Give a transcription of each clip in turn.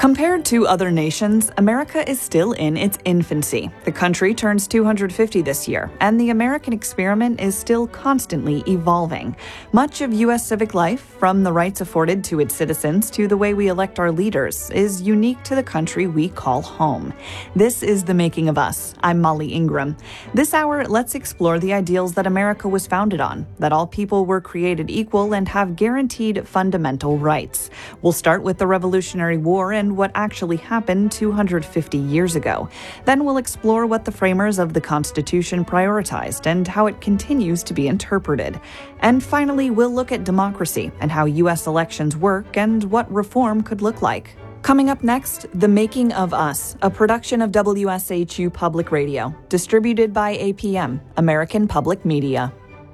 Compared to other nations, America is still in its infancy. The country turns 250 this year, and the American experiment is still constantly evolving. Much of U.S. civic life, from the rights afforded to its citizens to the way we elect our leaders, is unique to the country we call home. This is The Making of Us. I'm Molly Ingram. This hour, let's explore the ideals that America was founded on, that all people were created equal and have guaranteed fundamental rights. We'll start with the Revolutionary War and what actually happened 250 years ago. Then we'll explore what the framers of the Constitution prioritized and how it continues to be interpreted. And finally, we'll look at democracy and how U.S. elections work and what reform could look like. Coming up next, The Making of Us, a production of WSHU Public Radio, distributed by APM, American Public Media.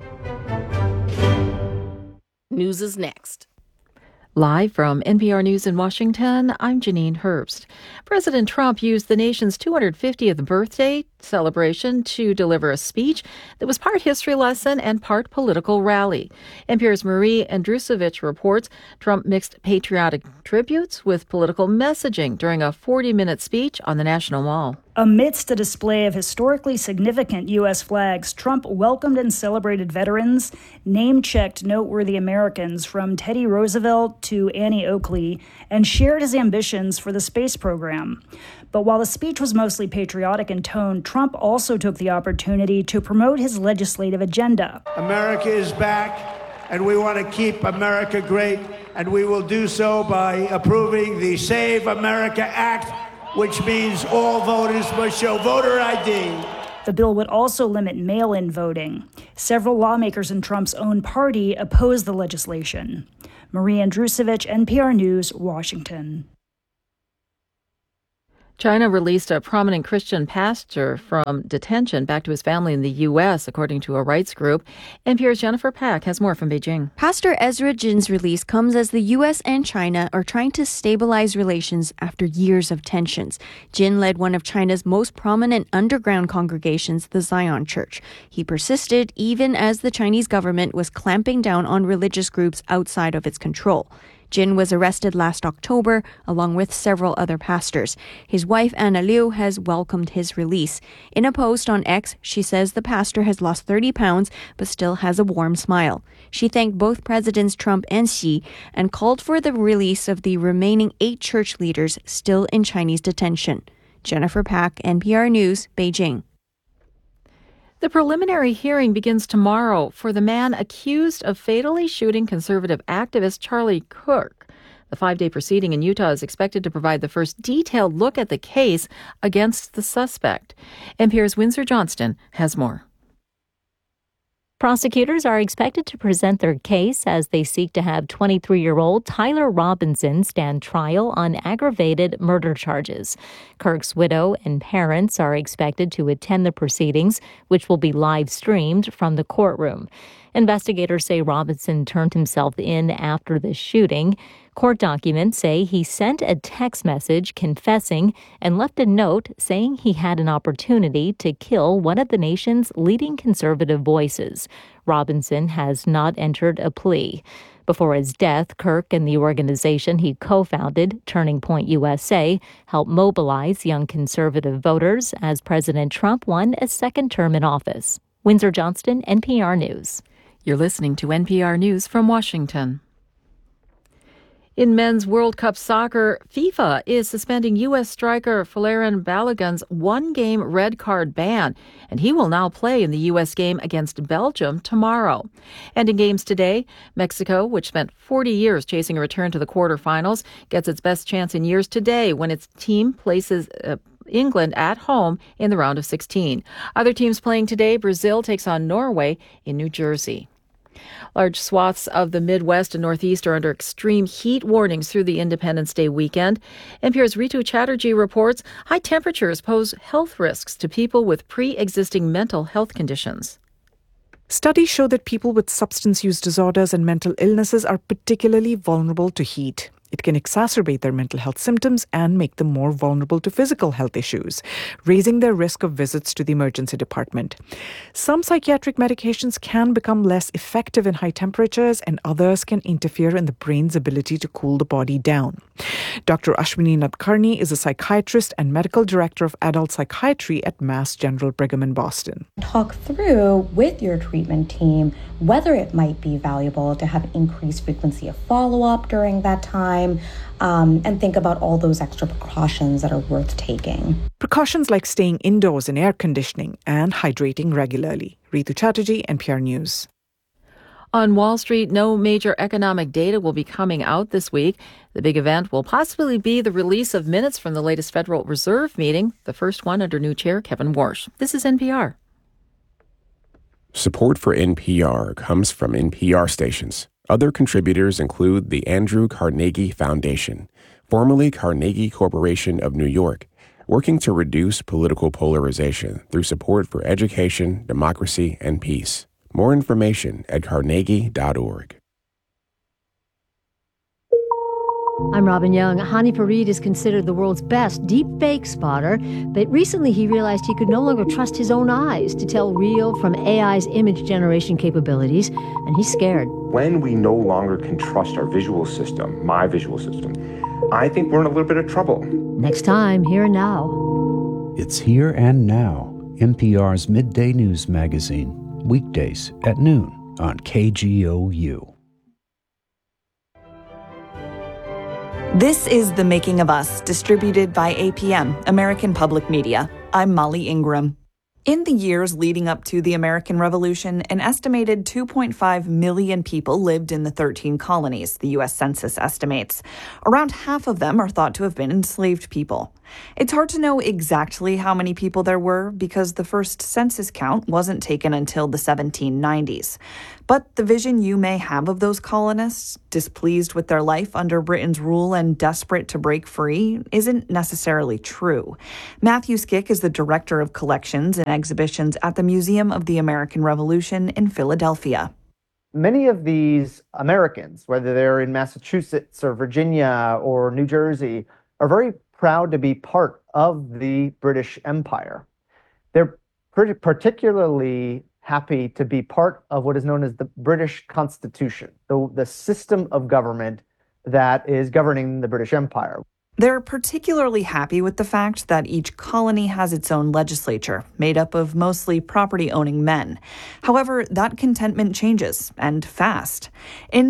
News is next. Live from NPR News in Washington, I'm Janine Herbst. President Trump used the nation's 250th birthday celebration to deliver a speech that was part history lesson and part political rally. NPR's Marie Andrusovich reports Trump mixed patriotic tributes with political messaging during a 40-minute speech on the National Mall. Amidst a display of historically significant U.S. flags, Trump welcomed and celebrated veterans, name-checked noteworthy Americans from Teddy Roosevelt to Annie Oakley, and shared his ambitions for the space program. But while the speech was mostly patriotic in tone, Trump also took the opportunity to promote his legislative agenda. America is back, and we want to keep America great, and we will do so by approving the Save America Act, which means all voters must show voter ID. The bill would also limit mail-in voting. Several lawmakers in Trump's own party opposed the legislation. Marie Andrusovich, NPR News, Washington. China released a prominent Christian pastor from detention back to his family in the U.S., according to a rights group. NPR's Jennifer Pack has more from Beijing. Pastor Ezra Jin's release comes as the U.S. and China are trying to stabilize relations after years of tensions. Jin led one of China's most prominent underground congregations, the Zion Church. He persisted even as the Chinese government was clamping down on religious groups outside of its control. Jin was arrested last October, along with several other pastors. His wife, Anna Liu, has welcomed his release. In a post on X, she says the pastor has lost 30 pounds, but still has a warm smile. She thanked both Presidents Trump and Xi and called for the release of the remaining 8 church leaders still in Chinese detention. Jennifer Pack, NPR News, Beijing. The preliminary hearing begins tomorrow for the man accused of fatally shooting conservative activist Charlie Kirk. The 5-day proceeding in Utah is expected to provide the first detailed look at the case against the suspect. NPR's Windsor Johnston has more. Prosecutors are expected to present their case as they seek to have 23-year-old Tyler Robinson stand trial on aggravated murder charges. Kirk's widow and parents are expected to attend the proceedings, which will be live-streamed from the courtroom. Investigators say Robinson turned himself in after the shooting. Court documents say he sent a text message confessing and left a note saying he had an opportunity to kill one of the nation's leading conservative voices. Robinson has not entered a plea. Before his death, Kirk and the organization he co-founded, Turning Point USA, helped mobilize young conservative voters as President Trump won a second term in office. Windsor Johnston, NPR News. You're listening to NPR News from Washington. In men's World Cup soccer, FIFA is suspending U.S. striker Folarin Balogun's one-game red card ban, and he will now play in the U.S. game against Belgium tomorrow. And in games today, Mexico, which spent 40 years chasing a return to the quarterfinals, gets its best chance in years today when its team places England at home in the round of 16. Other teams playing today, Brazil takes on Norway in New Jersey. Large swaths of the Midwest and Northeast are under extreme heat warnings through the Independence Day weekend. NPR's Ritu Chatterjee reports high temperatures pose health risks to people with pre-existing mental health conditions. Studies show that people with substance use disorders and mental illnesses are particularly vulnerable to heat. It can exacerbate their mental health symptoms and make them more vulnerable to physical health issues, raising their risk of visits to the emergency department. Some psychiatric medications can become less effective in high temperatures, and others can interfere in the brain's ability to cool the body down. Dr. Ashwini Nadkarni is a psychiatrist and medical director of adult psychiatry at Mass General Brigham in Boston. Talk through with your treatment team whether it might be valuable to have increased frequency of follow-up during that time, and think about all those extra precautions that are worth taking. Precautions like staying indoors in air conditioning and hydrating regularly. Ritu Chatterjee, NPR News. On Wall Street, no major economic data will be coming out this week. The big event will possibly be the release of minutes from the latest Federal Reserve meeting, the first one under new chair Kevin Warsh. This is NPR. Support for NPR comes from NPR stations. Other contributors include the Andrew Carnegie Foundation, formerly Carnegie Corporation of New York, working to reduce political polarization through support for education, democracy, and peace. More information at carnegie.org. I'm Robin Young. Hani Farid is considered the world's best deep-fake spotter, but recently he realized he could no longer trust his own eyes to tell real from AI's image generation capabilities, and he's scared. When we no longer can trust our visual system, my visual system, I think we're in a little bit of trouble. Next time, Here and Now. It's Here and Now, NPR's midday news magazine. Weekdays at noon on KGOU. This is The Making of Us, distributed by APM, American Public Media. I'm Molly Ingram. In the years leading up to the American Revolution, an estimated 2.5 million people lived in the 13 colonies, the U.S. Census estimates. Around half of them are thought to have been enslaved people. It's hard to know exactly how many people there were because the first census count wasn't taken until the 1790s. But the vision you may have of those colonists, displeased with their life under Britain's rule and desperate to break free, isn't necessarily true. Matthew Skick is the director of collections and exhibitions at the Museum of the American Revolution in Philadelphia. Many of these Americans, whether they're in Massachusetts or Virginia or New Jersey, are very proud to be part of the British Empire. They're particularly happy to be part of what is known as the British Constitution, the system of government that is governing the British Empire. They're particularly happy with the fact that each colony has its own legislature, made up of mostly property-owning men. However, that contentment changes, and fast. In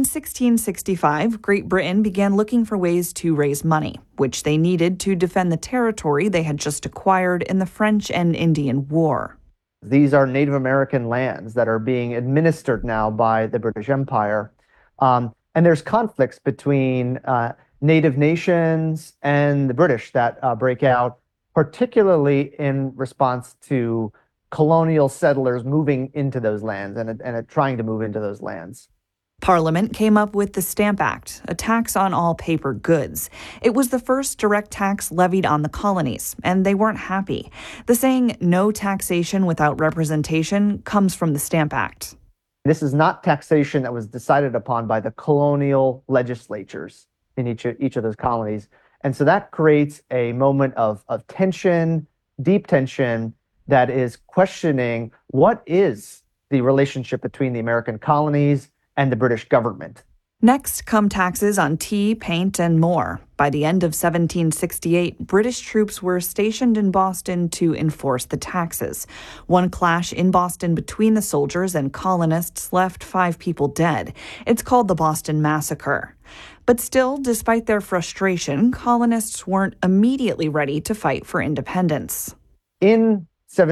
1665, Great Britain began looking for ways to raise money, which they needed to defend the territory they had just acquired in the French and Indian War. These are Native American lands that are being administered now by the British Empire. And there's conflicts between Native nations and the British that break out, particularly in response to colonial settlers moving into those lands and trying to move into those lands. Parliament came up with the Stamp Act, a tax on all paper goods. It was the first direct tax levied on the colonies, and they weren't happy. The saying, "no taxation without representation," comes from the Stamp Act. This is not taxation that was decided upon by the colonial legislatures in each of those colonies. And so that creates a moment of tension, deep tension, that is questioning what is the relationship between the American colonies and the British government. Next come taxes on tea, paint, and more. By the end of 1768, British troops were stationed in Boston to enforce the taxes. One clash in Boston between the soldiers and colonists left 5 people dead. It's called the Boston Massacre. But still, despite their frustration, colonists weren't immediately ready to fight for independence. In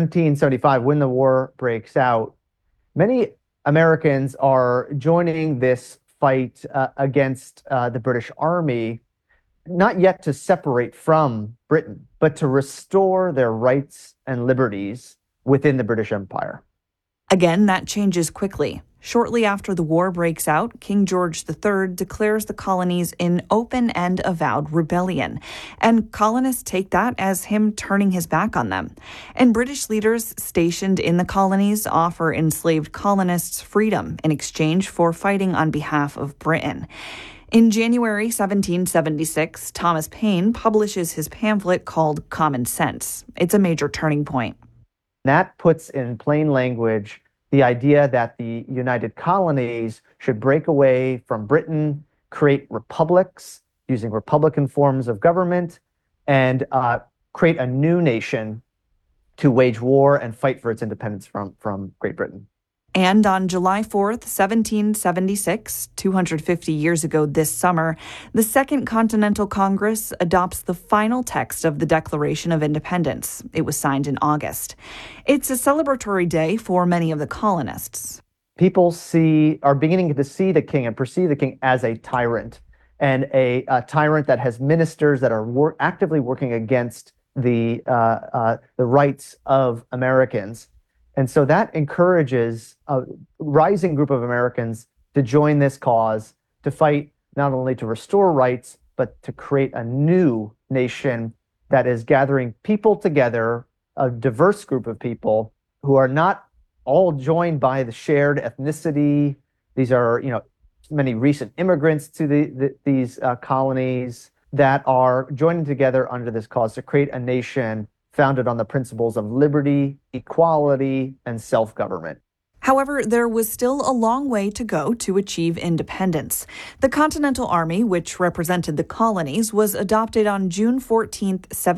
1775, when the war breaks out, many Americans are joining this fight against the British Army, not yet to separate from Britain, but to restore their rights and liberties within the British Empire. Again, that changes quickly. Shortly after the war breaks out, King George III declares the colonies in open and avowed rebellion, and colonists take that as him turning his back on them. And British leaders stationed in the colonies offer enslaved colonists freedom in exchange for fighting on behalf of Britain. In January 1776, Thomas Paine publishes his pamphlet called Common Sense. It's a major turning point. That puts in plain language the idea that the United Colonies should break away from Britain, create republics, using Republican forms of government, and create a new nation to wage war and fight for its independence from Great Britain. And on July 4th, 1776, 250 years ago this summer, the Second Continental Congress adopts the final text of the Declaration of Independence. It was signed in August. It's a celebratory day for many of the colonists. People are beginning to see the king and perceive the king as a tyrant, and a tyrant that has ministers that are actively working against the rights of Americans. And so that encourages a rising group of Americans to join this cause, to fight not only to restore rights, but to create a new nation that is gathering people together, a diverse group of people who are not all joined by the shared ethnicity. These are, many recent immigrants to these colonies that are joining together under this cause to create a nation founded on the principles of liberty, equality, and self-government. However, there was still a long way to go to achieve independence. The Continental Army, which represented the colonies, was adopted on June 14,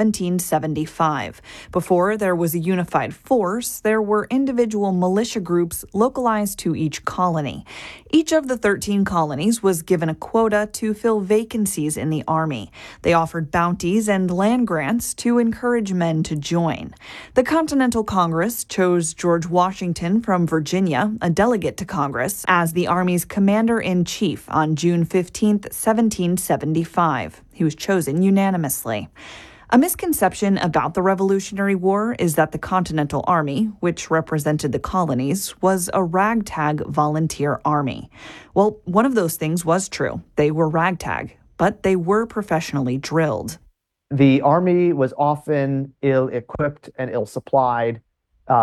1775. Before there was a unified force, there were individual militia groups localized to each colony. Each of the 13 colonies was given a quota to fill vacancies in the army. They offered bounties and land grants to encourage men to join. The Continental Congress chose George Washington from Virginia, a delegate to Congress, as the Army's commander-in-chief on June 15, 1775. He was chosen unanimously. A misconception about the Revolutionary War is that the Continental Army, which represented the colonies, was a ragtag volunteer army. Well, one of those things was true. They were ragtag, but they were professionally drilled. The army was often ill-equipped and ill-supplied.